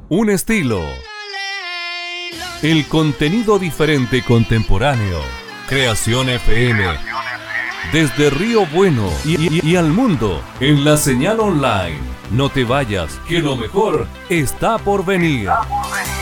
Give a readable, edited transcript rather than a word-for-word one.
Un estilo. El contenido diferente contemporáneo. Creación FM. Desde Río Bueno y al mundo en la señal online. No te vayas, que lo mejor está por venir.